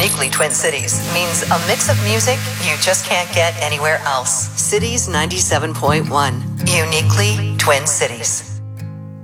Uniquely Twin Cities means a mix of music you just can't get anywhere else. Cities 97.1. Uniquely Twin Cities.